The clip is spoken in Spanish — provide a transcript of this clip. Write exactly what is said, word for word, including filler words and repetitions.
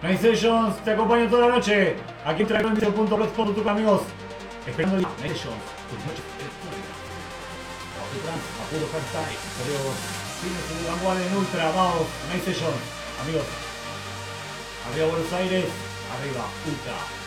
Night Sessions, te acompaño toda la noche. Aquí en Tracklandio punto blogspot punto com, amigos. Esperando el Night Sessions, tus noches electrónicas. Autotrans, apuro hashtag. Saludos. Cines en Uruguay en Ultra, vamos. Night Sessions, amigos. Arriba Buenos Aires, arriba Ultra.